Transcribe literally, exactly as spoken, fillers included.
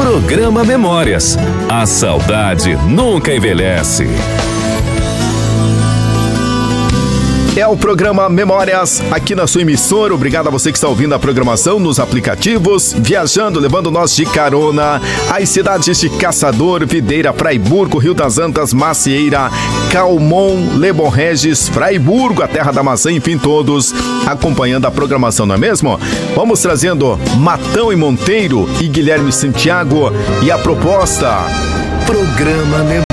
Programa Memórias. A saudade nunca envelhece. É o programa Memórias aqui na sua emissora. Obrigado a você que está ouvindo a programação nos aplicativos, viajando, levando nós de carona às cidades de Caçador, Videira, Fraiburgo, Rio das Antas, Macieira, Calmon, Lebon Regis, Fraiburgo, a terra da maçã, enfim, todos acompanhando a programação, não é mesmo? Vamos trazendo Matão e Monteiro e Guilherme Santiago e a proposta Programa Memórias.